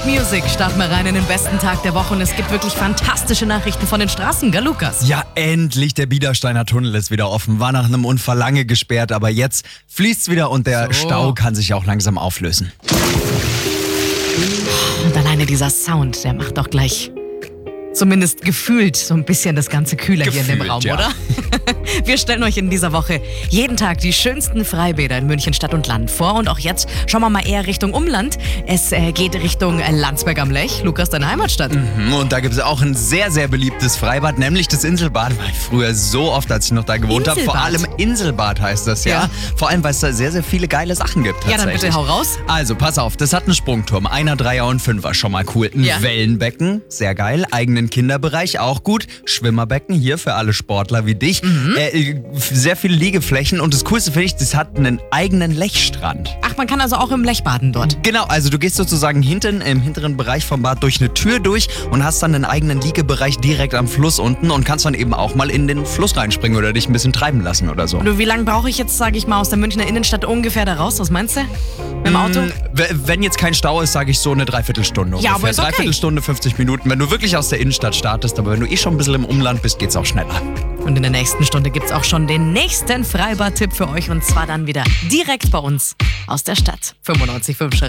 Rock Music starten wir rein in den besten Tag der Woche und es gibt wirklich fantastische Nachrichten von den Straßen, gell, Lukas? Ja, endlich, der Biedersteiner Tunnel ist wieder offen. War nach einem Unfall lange gesperrt, aber jetzt fließt's wieder und der Stau kann sich auch langsam auflösen. Und alleine dieser Sound, der macht auch gleich zumindest gefühlt so ein bisschen das Ganze kühler hier in dem Raum, ja. oder? Wir stellen euch in dieser Woche jeden Tag die schönsten Freibäder in München Stadt und Land vor. Und auch jetzt schauen wir mal eher Richtung Umland. Es geht Richtung Landsberg am Lech. Lukas, deine Heimatstadt. Und da gibt es auch ein sehr, sehr beliebtes Freibad, nämlich das Inselbad. War ich früher so oft, als ich noch da gewohnt habe. Vor allem Inselbad heißt das, ja. Vor allem, weil es da sehr, sehr viele geile Sachen gibt. Ja, dann bitte hau raus. Also, pass auf, das hat einen Sprungturm. 1er, 3er und 5er, schon mal cool. Ein Wellenbecken, sehr geil. Eigenen Kinderbereich, auch gut. Schwimmerbecken, hier für alle Sportler wie dich. Sehr viele Liegeflächen und das Coolste finde ich, das hat einen eigenen Lechstrand. Ach, man kann also auch im Lech baden dort. Genau, also du gehst sozusagen hinten im hinteren Bereich vom Bad durch eine Tür durch und hast dann einen eigenen Liegebereich direkt am Fluss unten und kannst dann eben auch mal in den Fluss reinspringen oder dich ein bisschen treiben lassen oder so. Du, wie lange brauche ich jetzt, sage ich mal, aus der Münchner Innenstadt ungefähr da raus? Was meinst du? Mit dem Auto? Wenn jetzt kein Stau ist, sage ich so eine Dreiviertelstunde ungefähr. Ja, aber ist okay. Dreiviertelstunde, 50 Minuten, wenn du wirklich aus der Innenstadt startest, aber wenn du schon ein bisschen im Umland bist, geht's auch schneller. Und in der nächsten Stunde gibt's auch schon den nächsten Freibad-Tipp für euch und zwar dann wieder direkt bei uns aus der Stadt. 95.5